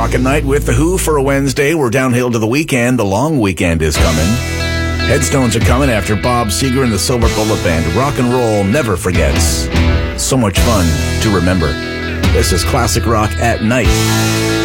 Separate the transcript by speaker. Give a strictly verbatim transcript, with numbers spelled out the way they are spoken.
Speaker 1: Rockin' Night with The Who for a Wednesday. We're downhill to the weekend. The long weekend is coming. Headstones are coming after Bob Seger and the Silver Bullet Band. Rock and roll never forgets. So much fun to remember. This is Classic Rock at Night.